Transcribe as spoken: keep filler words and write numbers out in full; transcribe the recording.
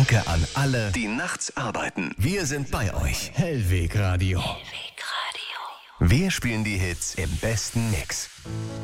Danke an alle, die nachts arbeiten. wir sind bei euch. Hellweg Radio. Hellweg Radio. Wir spielen die Hits im besten Mix.